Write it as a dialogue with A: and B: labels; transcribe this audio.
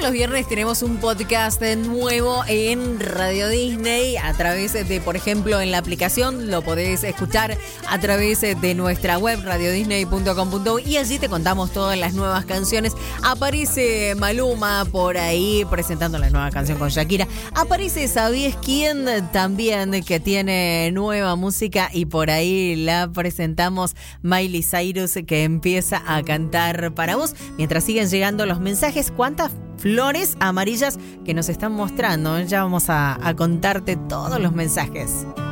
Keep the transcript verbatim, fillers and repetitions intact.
A: los viernes tenemos un podcast nuevo en Radio Disney a través de, por ejemplo, en la aplicación. Lo podés escuchar a través de nuestra web radio disney punto com punto uy y allí te contamos todas las nuevas canciones. Aparece Maluma por ahí presentando la nueva canción con Shakira. Aparece ¿sabías quién? También, que tiene nueva música y por ahí la presentamos, Miley Cyrus, que empieza a cantar para vos. Mientras siguen llegando los mensajes, ¿cuántas flores amarillas que nos están mostrando? Ya vamos a, a contarte todos los mensajes.